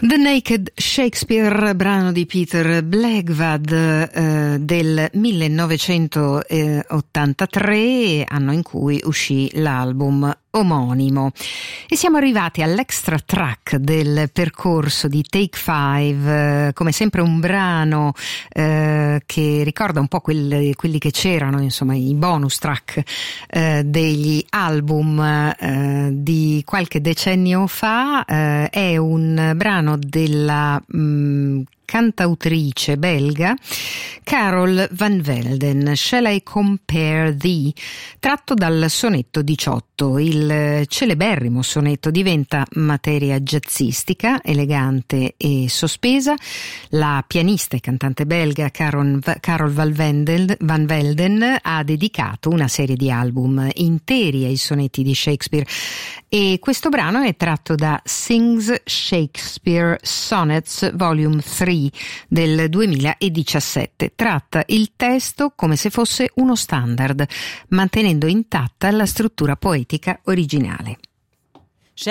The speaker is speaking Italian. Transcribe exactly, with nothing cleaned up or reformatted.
The Naked Shakespeare, brano di Peter Blegvad eh, del millenovecentottantatré, anno in cui uscì l'album omonimo. E siamo arrivati all'extra track del percorso di Take Five, eh, come sempre un brano eh, che ricorda un po' quelli, quelli che c'erano, insomma i bonus track eh, degli album eh, di qualche decennio fa. Eh, è un brano della mh, cantautrice belga Carol Van Velden, Shall I Compare Thee, tratto dal sonetto diciotto. Il celeberrimo sonetto diventa materia jazzistica, elegante e sospesa. La pianista e cantante belga Carol, Carol Van Velden, Van Velden ha dedicato una serie di album interi ai sonetti di Shakespeare, e questo brano è tratto da Sings Shakespeare Sonnets Volume tre del duemiladiciassette. Tratta il testo come se fosse uno standard, mantenendo intatta la struttura poetica originale.